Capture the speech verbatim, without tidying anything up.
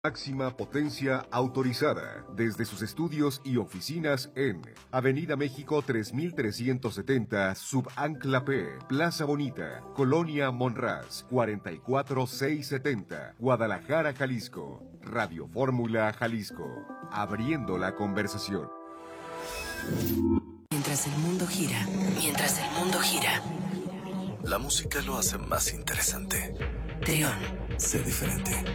Máxima potencia autorizada desde sus estudios y oficinas en Avenida México tres mil trescientos setenta, Subancla P, Plaza Bonita, Colonia Monraz, cuarenta y cuatro mil seiscientos setenta, Guadalajara, Jalisco. Radio Fórmula Jalisco, abriendo la conversación. Mientras el mundo gira, mientras el mundo gira, la música lo hace más interesante. Trión. Sé diferente.